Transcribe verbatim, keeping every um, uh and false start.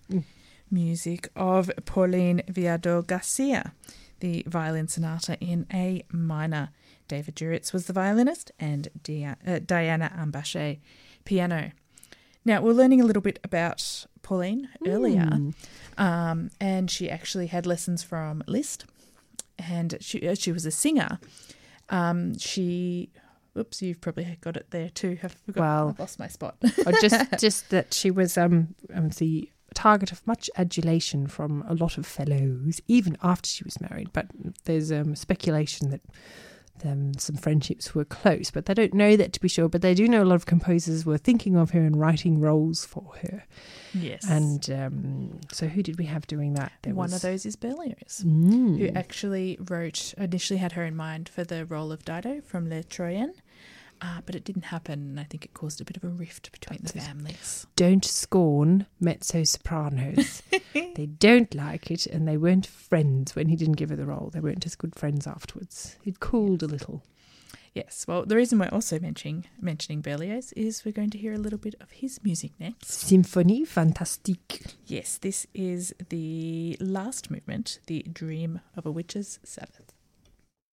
Mm. Music of Pauline Viardot Garcia, the violin sonata in A minor. David Duritz was the violinist and Dia- uh, Diana Ambache piano. Now, we're learning a little bit about Pauline earlier, Mm. um, and she actually had lessons from Liszt, and she, uh, she was a singer. Um, she... Oops, you've probably got it there too. I've forgotten. Well, I've lost my spot. or just just that she was um, um the target of much adulation from a lot of fellows, even after she was married. But there's um speculation that um, some friendships were close, but they don't know that to be sure. But they do know a lot of composers were thinking of her and writing roles for her. Yes. And um, so who did we have doing that? There One was... of those is Berlioz, Mm. who actually wrote, initially had her in mind for the role of Dido from Les Troyens, uh, but it didn't happen, and I think it caused a bit of a rift between the families. Don't scorn mezzo-sopranos. They don't like it, and they weren't friends when he didn't give her the role. They weren't as good friends afterwards. It cooled a little. Yes, well, the reason we're also mentioning mentioning Berlioz is we're going to hear a little bit of his music next. Symphonie Fantastique. Yes, this is the last movement, The Dream of a Witch's Sabbath.